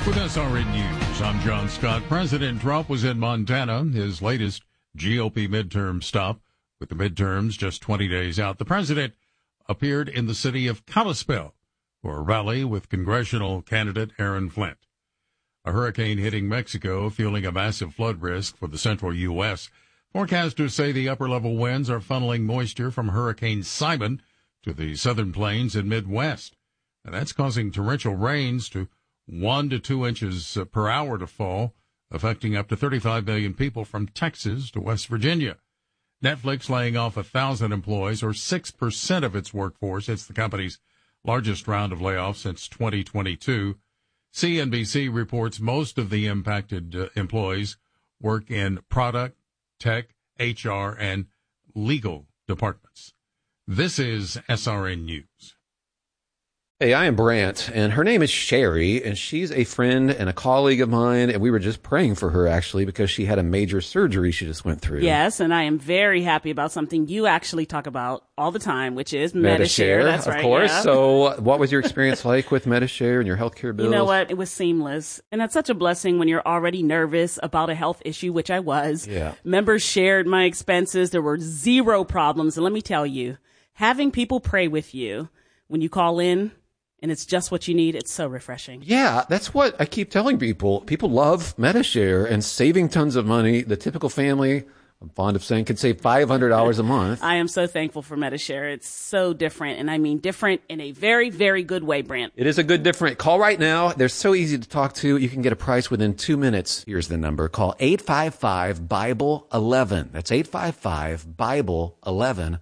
With SRN News, I'm John Scott. President Trump was in Montana, his latest GOP midterm stop. With the midterms just 20 days out, the president appeared in the city of Kalispell for a rally with congressional candidate Aaron Flint. A hurricane hitting Mexico, fueling a massive flood risk for the central U.S. Forecasters say the upper-level winds are funneling moisture from Hurricane Simon to the southern plains and Midwest. And that's causing torrential rains to 1 to 2 inches per hour to fall, affecting up to 35 million people from Texas to West Virginia. Netflix laying off 1,000 employees, or 6% of its workforce. It's the company's largest round of layoffs since 2022. CNBC reports most of the impacted employees work in product, tech, HR, and legal departments. This is SRN News. Hey, I am Brant, and her name is Sherry, and she's a friend and a colleague of mine, and we were just praying for her, actually, because she had a major surgery she just went through. Yes, and I am very happy about something you actually talk about all the time, which is Medi-Share. That's right, of course. Yeah. So what was your experience like with Medi-Share and your healthcare bills? You know what? It was seamless, and that's such a blessing when you're already nervous about a health issue, which I was. Yeah. Members shared my expenses. There were zero problems, and let me tell you, having people pray with you when you call in, and it's just what you need. It's so refreshing. Yeah, that's what I keep telling people. People love Medi-Share and saving tons of money. The typical family, I'm fond of saying, can save $500 a month. I am so thankful for Medi-Share. It's so different, and I mean different in a very, very good way, Brant. It is a good different. Call right now. They're so easy to talk to. You can get a price within 2 minutes. Here's the number. Call 855-BIBLE-11. That's 855-BIBLE-11.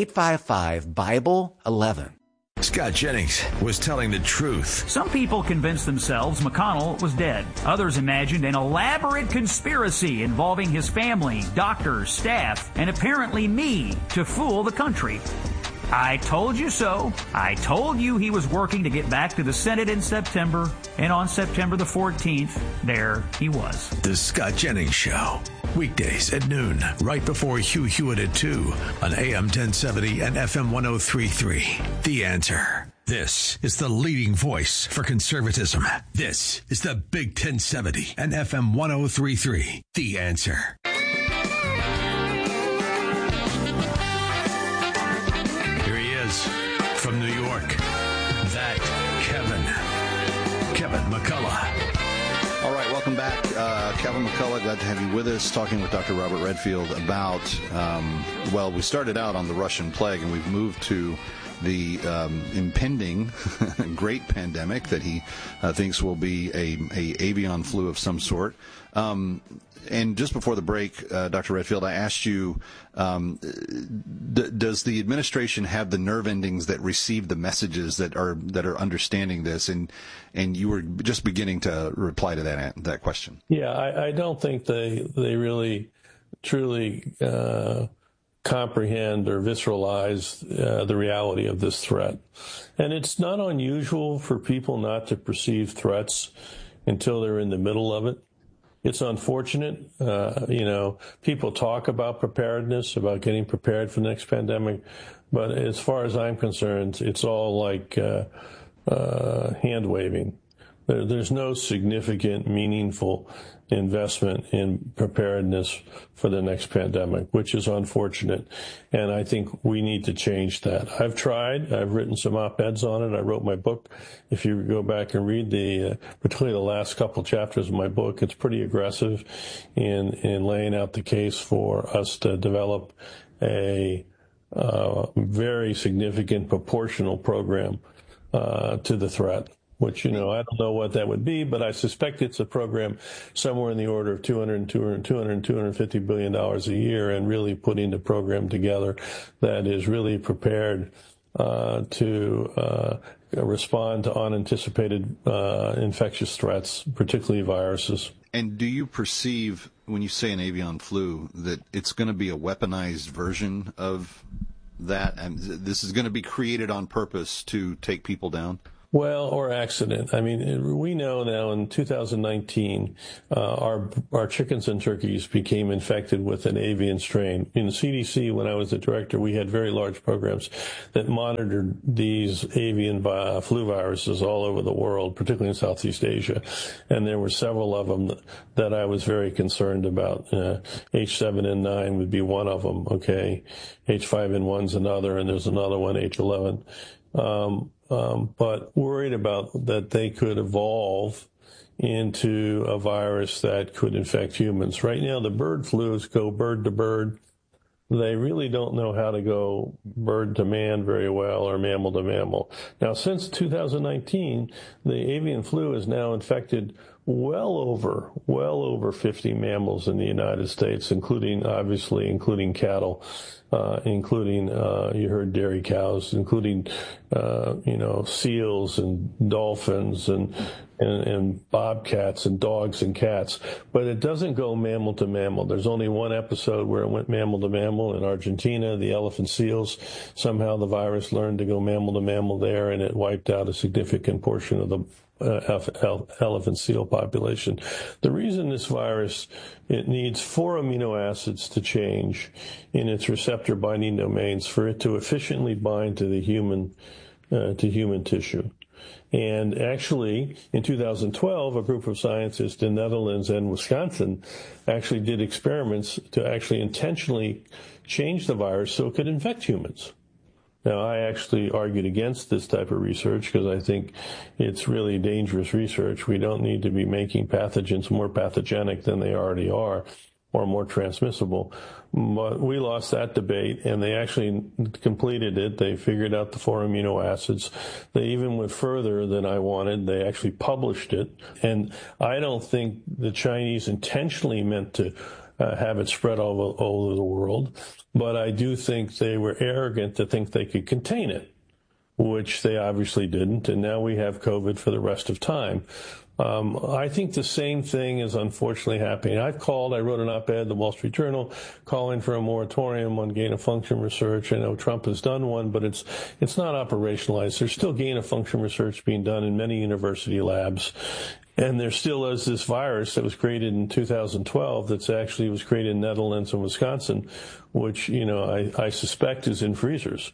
855-BIBLE-11. Scott Jennings was telling the truth. Some people convinced themselves McConnell was dead. Others imagined an elaborate conspiracy involving his family, doctors, staff, and apparently me to fool the country. I told you so. I told you he was working to get back to the Senate in September, and on September the 14th, there he was. The Scott Jennings Show. Weekdays at noon, right before Hugh Hewitt at 2 on AM 1070 and FM 1033. The Answer. This is the leading voice for conservatism. This is the Big 1070 and FM 1033. The Answer. Here he is from New York. That Kevin McCullough. All right, welcome back. Kevin McCullough, glad to have you with us, talking with Dr. Robert Redfield about, we started out on the Russian plague, and we've moved to the impending great pandemic that he thinks will be a avian flu of some sort. And just before the break, Dr. Redfield, I asked you, does the administration have the nerve endings that receive the messages that are understanding this? And you were just beginning to reply to that question. Yeah, I don't think they really truly comprehend or visceralize the reality of this threat. And it's not unusual for people not to perceive threats until they're in the middle of it. It's unfortunate. People talk about preparedness, about getting prepared for the next pandemic. But as far as I'm concerned, it's all like hand waving. There's no significant, meaningful investment in preparedness for the next pandemic, which is unfortunate. And I think we need to change that. I've tried. I've written some op-eds on it. I wrote my book. If you go back and read particularly the last couple chapters of my book, it's pretty aggressive in laying out the case for us to develop a very significant proportional program to the threat. Which, I don't know what that would be, but I suspect it's a program somewhere in the order of $250 billion a year, and really putting the program together that is really prepared to respond to unanticipated infectious threats, particularly viruses. And do you perceive, when you say an avian flu, that it's going to be a weaponized version of that, and this is going to be created on purpose to take people down? Well, or accident. I mean, we know now in 2019, our chickens and turkeys became infected with an avian strain. In the CDC, when I was the director, we had very large programs that monitored these avian flu viruses all over the world, particularly in Southeast Asia. And there were several of them that I was very concerned about. H7N9 would be one of them, okay? H5N1's another, and there's another one, H11. But worried about that they could evolve into a virus that could infect humans. Right now, the bird flus go bird to bird. They really don't know how to go bird to man very well or mammal to mammal. Now, since 2019, the avian flu has now infected well over 50 mammals in the United States, including cattle, including you heard dairy cows, including seals and dolphins and bobcats and dogs and cats. But it doesn't go mammal to mammal. There's only one episode where it went mammal to mammal in Argentina, the elephant seals. Somehow the virus learned to go mammal to mammal there, and it wiped out a significant portion of the elephant seal population. The reason this virus, it needs 4 amino acids to change in its receptor binding domains for it to efficiently bind to the human tissue. And actually, in 2012, a group of scientists in Netherlands and Wisconsin actually did experiments to actually intentionally change the virus so it could infect humans. Now, I actually argued against this type of research because I think it's really dangerous research. We don't need to be making pathogens more pathogenic than they already are or more transmissible. But we lost that debate, and they actually completed it. They figured out the 4 amino acids. They even went further than I wanted. They actually published it. And I don't think the Chinese intentionally meant to have it spread all over the world. But I do think they were arrogant to think they could contain it, which they obviously didn't. And now we have COVID for the rest of time. I think the same thing is unfortunately happening. I wrote an op-ed in the Wall Street Journal calling for a moratorium on gain-of-function research. I know Trump has done one, but it's not operationalized. There's still gain-of-function research being done in many university labs. And there still is this virus that was created in 2012 that's actually was created in Netherlands and Wisconsin, which, I suspect is in freezers.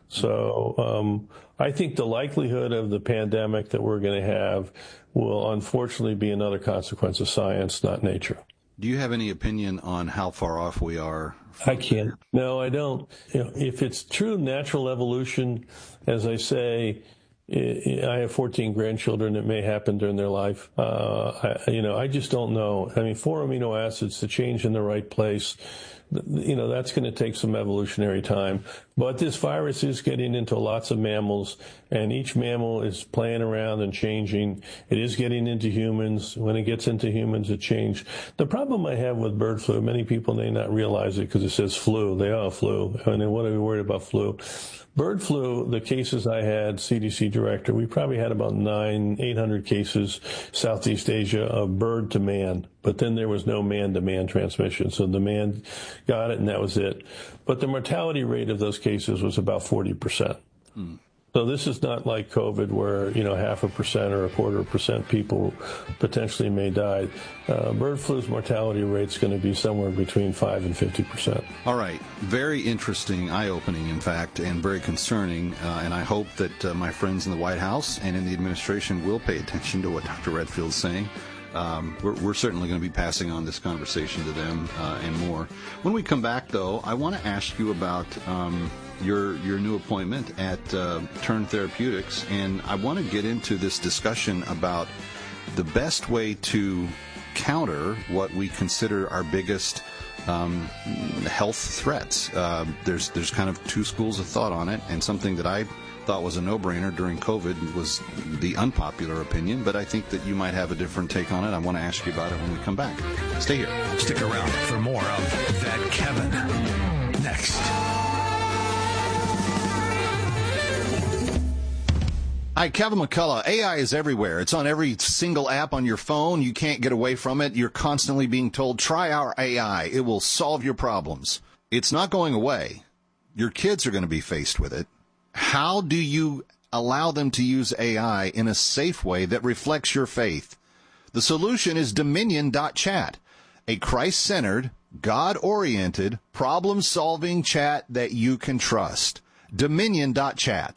So I think the likelihood of the pandemic that we're going to have will unfortunately be another consequence of science, not nature. Do you have any opinion on how far off we are? I can't. No, I don't. If it's true natural evolution, as I say, I have 14 grandchildren. It may happen during their life. I just don't know. I mean, 4 amino acids to change in the right place, that's going to take some evolutionary time. But this virus is getting into lots of mammals, and each mammal is playing around and changing. It is getting into humans. When it gets into humans, it changes. The problem I have with bird flu, many people may not realize it because it says flu. They are flu. And what are we worried about flu? Bird flu, the cases I had, CDC director, we probably had about 800 cases, Southeast Asia, of bird to man. But then there was no man-to-man transmission. So the man got it, and that was it. But the mortality rate of those cases was about 40%. So this is not like COVID where, 0.5% or 0.25% people potentially may die. Bird flu's mortality rate's going to be somewhere between 5 and 50%. All right. Very interesting, eye-opening, in fact, and very concerning. And I hope that my friends in the White House and in the administration will pay attention to what Dr. Redfield's saying. We're certainly going to be passing on this conversation to them and more. When we come back, though, I want to ask you about your new appointment at Turn Therapeutics, and I want to get into this discussion about the best way to counter what we consider our biggest health threats. There's kind of 2 schools of thought on it, and something that I thought was a no-brainer during COVID was the unpopular opinion, but I think that you might have a different take on it. I want to ask you about it when we come back. Stay here. Stick around for more of That Kevin. Next. Hi, Kevin McCullough. AI is everywhere. It's on every single app on your phone. You can't get away from it. You're constantly being told, try our AI. It will solve your problems. It's not going away. Your kids are going to be faced with it. How do you allow them to use AI in a safe way that reflects your faith. The solution is Dominion.chat, a Christ-centered, God-oriented, problem-solving chat that you can trust. Dominion.chat.